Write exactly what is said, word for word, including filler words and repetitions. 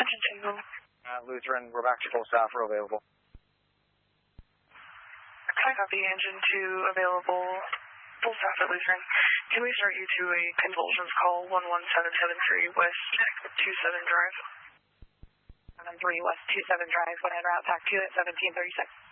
Engine two. Uh, Lutheran, we're back to full staff, we're available. I copy, engine two available, full staff at Lutheran. Can we start you to a convulsions call, one one seven seven three West two seven Drive? one three West two seven Drive, one head route, back to at seventeen thirty-six.